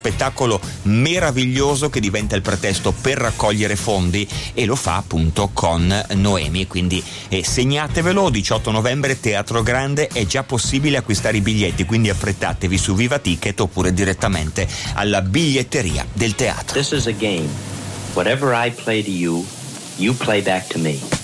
spettacolo meraviglioso che diventa il pretesto per raccogliere fondi, e lo fa appunto con Noemi. Quindi segnatevelo, 18 novembre Teatro Grande. È già possibile acquistare i biglietti, quindi affrettatevi su Viva Ticket oppure direttamente alla biglietteria del teatro. This is a game. Whatever I play to you, you play back to me.